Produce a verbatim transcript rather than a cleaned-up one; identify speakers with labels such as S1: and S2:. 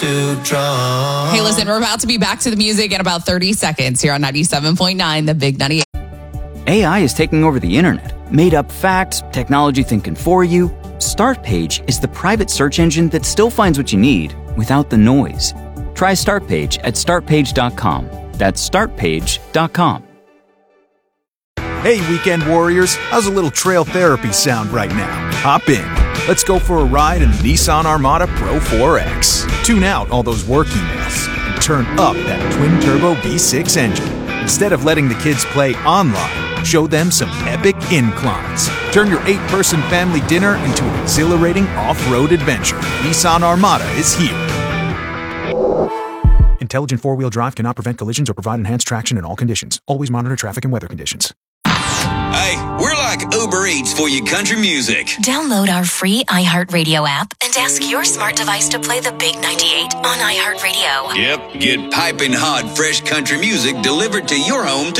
S1: Hey, listen, we're about to be back to the music in about thirty seconds here on ninety-seven point nine, The Big ninety-eight.
S2: A I is taking over the internet. Made up facts, technology thinking for you. Startpage is the private search engine that still finds what you need without the noise. Try Startpage at start page dot com. That's start page dot com.
S3: Hey, weekend warriors, how's a little trail therapy sound right now? Hop in. Let's go for a ride in the Nissan Armada Pro four X. Tune out all those work emails and turn up that twin-turbo V six engine. Instead of letting the kids play online, show them some epic inclines. Turn your eight-person family dinner into an exhilarating off-road adventure. Nissan Armada is here. Intelligent four-wheel drive cannot prevent collisions or provide enhanced traction in all conditions. Always monitor traffic and weather conditions.
S4: Hey, we're like Uber Eats for your country music.
S5: Download our free iHeartRadio app and ask your smart device to play the Big ninety-eight on iHeartRadio.
S4: Yep, get piping hot, fresh country music delivered to your home today.